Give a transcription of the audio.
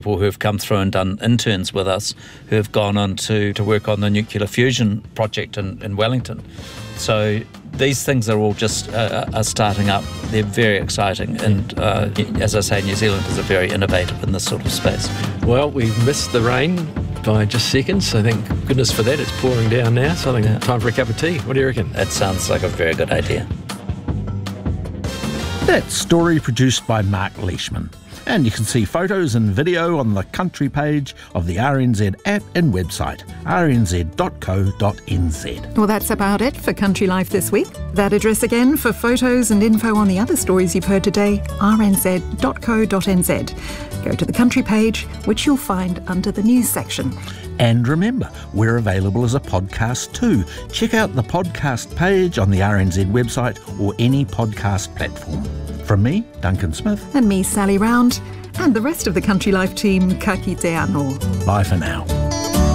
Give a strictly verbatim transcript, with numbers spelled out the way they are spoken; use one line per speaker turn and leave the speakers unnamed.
People who have come through and done interns with us who have gone on to, to work on the nuclear fusion project in, in Wellington. So these things are all just uh, are starting up. They're very exciting. And uh, as I say, New Zealand is a very innovative in this sort of space.
Well, we missed the rain by just seconds, so thank goodness for that. It's pouring down now, so I think yeah. time for a cup of tea. What do you reckon?
That sounds like a very good idea.
That story produced by Mark Leishman. And you can see photos and video on the country page of the R N Z app and website, r n z dot co dot n z.
Well, that's about it for Country Life this week. That address again for photos and info on the other stories you've heard today, r n z dot co dot n z. Go to the country page, which you'll find under the news section.
And remember, we're available as a podcast too. Check out the podcast page on the R N Z website or any podcast platform. From me, Duncan Smith.
And me, Sally Round. And the rest of the Country Life team, ka kite anō.
Bye for now.